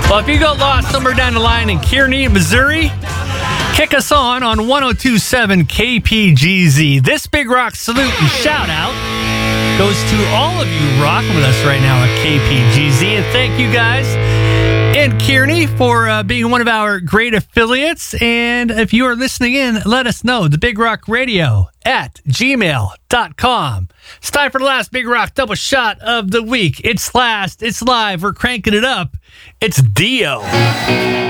Well, if you got lost somewhere down the line in Kearney, Missouri, kick us on 1027 KPGZ. This Big Rock salute and shout out goes to all of you rocking with us right now at KPGZ. And thank you guys in Kearney for being one of our great affiliates. And if you are listening in, let us know. The Big Rock Radio at gmail.com. It's time for the last Big Rock double shot of the week. It's last. It's live. We're cranking it up. It's Dio.